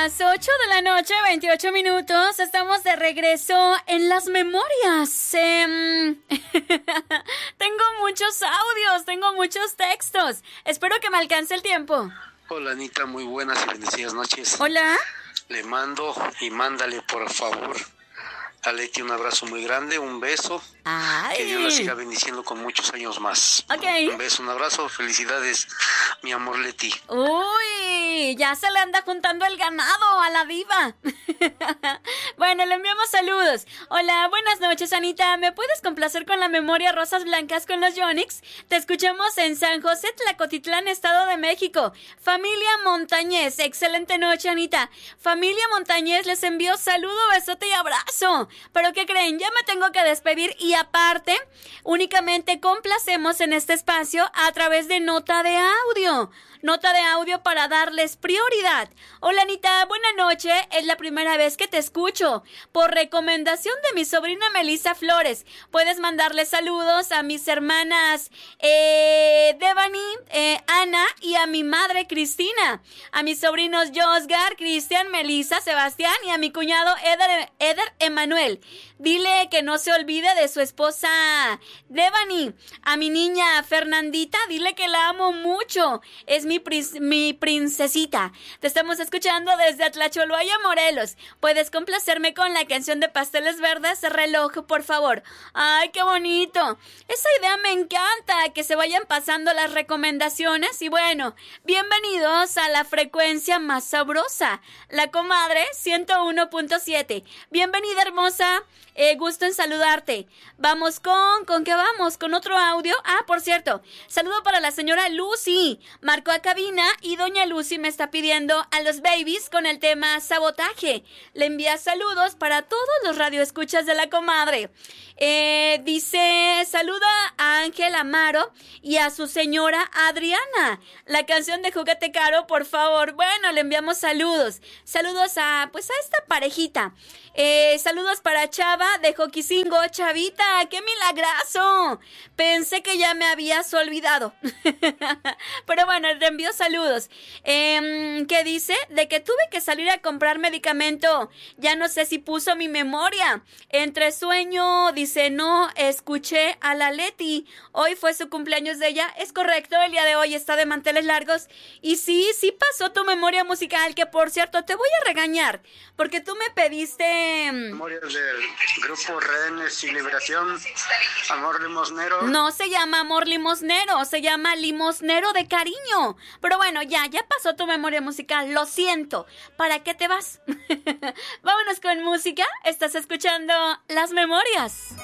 las 8 de la noche, 28 minutos. Estamos de regreso en las memorias. Tengo muchos audios, tengo muchos textos. Espero que me alcance el tiempo. Hola, Anita, muy buenas y bendecidas noches. Hola. Le mando y mándale, por favor, a Leti un abrazo muy grande, un beso. Ay. Que Dios la siga bendiciendo con muchos años más. Ok. Un beso, un abrazo, felicidades, mi amor Leti. Uy, ya se le anda juntando el ganado a la diva. Bueno, le enviamos saludos. Hola, buenas noches, Anita. ¿Me puedes complacer con la memoria Rosas Blancas con los Yonix? Te escuchamos en San José, Tlacotitlán, Estado de México. Familia Montañez, excelente noche, Anita. Familia Montañez, les envío saludo, besote y abrazo. ¿Pero qué creen? Ya me tengo que despedir y aparte, únicamente complacemos en este espacio a través de nota de audio. Nota de audio para darles prioridad. Hola, Anita, buena noche. Es la primera vez que te escucho. Por recomendación de mi sobrina Melissa Flores, puedes mandarle saludos a mis hermanas Devani, Ana y a mi madre Cristina. A mis sobrinos Josgar, Cristian, Melissa, Sebastián y a mi cuñado Eder Emanuel. Dile que no se olvide de su esposa Devani. A mi niña Fernandita, dile que la amo mucho. Es mi princesita. Te estamos escuchando desde Atlacholoaya, Morelos. Puedes complacerme con la canción de Pasteles Verdes, Reloj, por favor. ¡Ay, qué bonito! Esa idea me encanta, que se vayan pasando las recomendaciones. Y bueno, bienvenidos a la frecuencia más sabrosa, La Comadre 101.7. Bienvenida, hermosa. Gusto en saludarte. Vamos ¿con qué vamos? ¿Con otro audio? Ah, por cierto, saludo para la señora Lucy. Marcó a cabina y doña Lucy me está pidiendo a los babies con el tema Sabotaje. Le envía saludos para todos los radioescuchas de La Comadre. Dice, saluda a Ángel Amaro y a su señora Adriana. La canción de Juguete Caro, por favor. Bueno, le enviamos saludos. Saludos a esta parejita. Saludos para Chava de Joquicingo. Chavita, ¡qué milagrazo! Pensé que ya me habías olvidado. Pero bueno, le envío saludos. ¿Qué dice? De que tuve que salir a comprar medicamento. Ya no sé si puso mi memoria. Entre sueño, dice, no escuché a la Leti. Hoy fue su cumpleaños de ella. Es correcto, el día de hoy está de manteles largos. Y sí pasó tu memoria musical, que por cierto, te voy a regañar, porque tú me pediste... Memorias del grupo Rehenes y Liberación, Amor Limosnero. No se llama Amor Limosnero, se llama Limosnero de Cariño. Pero bueno, ya pasó tu memoria musical, lo siento. ¿Para qué te vas? Vámonos con música, estás escuchando Las Memorias.